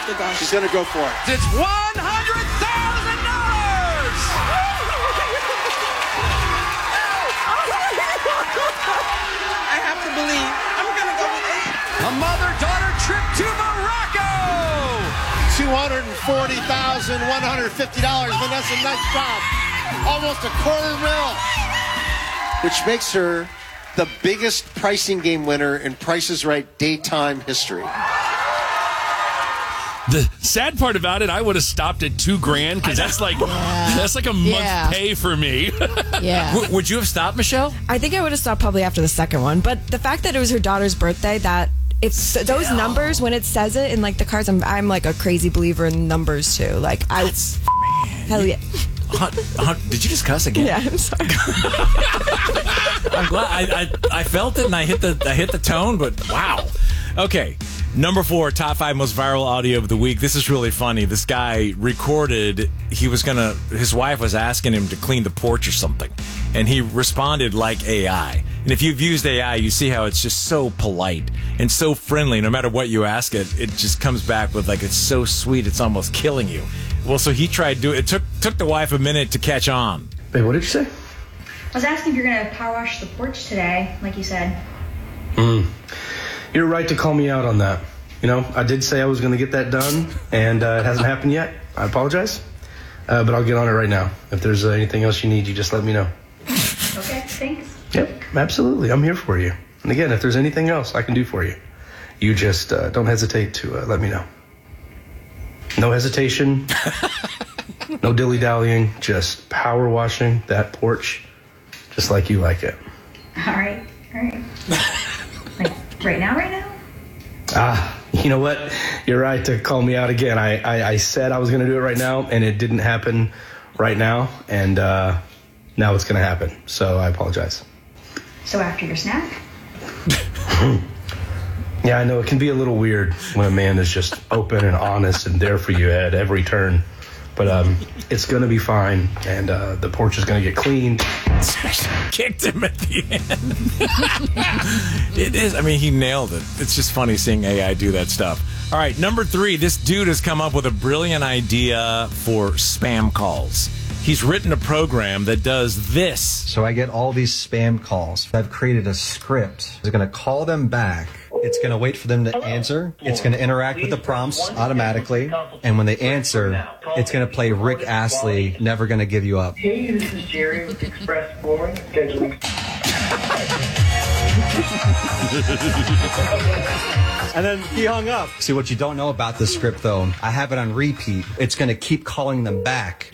the gun. She's going to go for it. It's $100,000! I have to believe. I'm going to go with 8. A mother-daughter trip to Morocco! $240,150. Vanessa, nice job. Almost $250,000. Which makes her the biggest pricing game winner in Price is Right daytime history. The sad part about it, I would have stopped at $2,000 because that's like a month pay for me. Yeah. Would you have stopped, Michelle? I think I would have stopped probably after the second one. But the fact that it was her daughter's birthday, that it's those numbers when it says it in like the cards, I'm like a crazy believer in numbers too. Like hell yeah. Did you just cuss again? Yeah, I'm sorry. I'm glad I felt it and I hit the tone, but wow. Okay. Number 4, top 5 most viral audio of the week. This is really funny. This guy recorded, his wife was asking him to clean the porch or something. And he responded like AI. And if you've used AI, you see how it's just so polite and so friendly. No matter what you ask it, it just comes back with like, it's so sweet, it's almost killing you. Well, so he tried doing it. It took the wife a minute to catch on. Babe, what did you say? I was asking if you're going to power wash the porch today, like you said. You're right to call me out on that. You know, I did say I was going to get that done, and it hasn't happened yet. I apologize, but I'll get on it right now. If there's anything else you need, you just let me know. Okay, thanks. Yep, absolutely. I'm here for you. And again, if there's anything else I can do for you, you just don't hesitate to let me know. No hesitation, no dilly-dallying, just power washing that porch just like you like it. All right. Like right now? You know what? You're right to call me out again. I said I was going to do it right now, and it didn't happen right now, and now it's going to happen. So I apologize. So after your snack? Yeah, I know it can be a little weird when a man is just open and honest and there for you at every turn. But it's going to be fine, and the porch is going to get cleaned. Kicked him at the end. It is. I mean, he nailed it. It's just funny seeing AI do that stuff. All right, number 3. This dude has come up with a brilliant idea for spam calls. He's written a program that does this. So I get all these spam calls. I've created a script. It's going to call them back. It's going to wait for them to answer. It's going to interact with the prompts automatically. And when they answer, it's going to play Rick Astley, Never Gonna Give You Up. Hey, this is Jerry with Express Flooring scheduling. And then he hung up. See, what you don't know about this script, though, I have it on repeat. It's going to keep calling them back.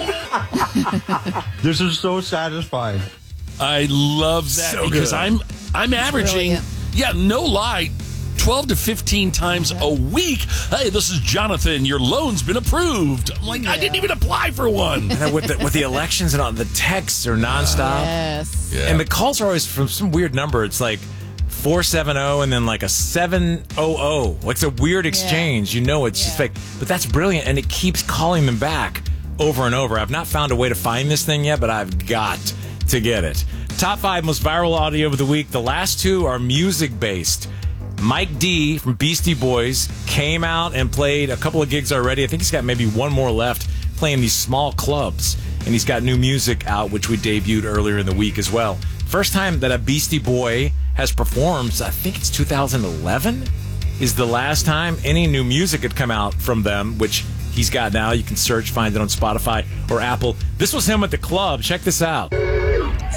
This is so satisfying. I love that So because good. I'm averaging, no lie, 12 to 15 times a week. Hey, this is Jonathan. Your loan's been approved. I'm like, I didn't even apply for one. And with the elections and all, the texts are nonstop. Yes. Yeah. And the calls are always from some weird number. It's like 470 and then like a 700. Like it's a weird exchange. You know it's just fake. But that's brilliant. And it keeps calling them back over and over. I've not found a way to find this thing yet, but I've got to get it. Top 5 most viral audio of the week. The last 2 are music-based. Mike D from Beastie Boys came out and played a couple of gigs already. I think he's got maybe one more left playing these small clubs. And he's got new music out, which we debuted earlier in the week as well. First time that a Beastie Boy has performed, I think it's 2011, is the last time any new music had come out from them, which he's got now. You can search, find it on Spotify or Apple. This was him at the club. Check this out.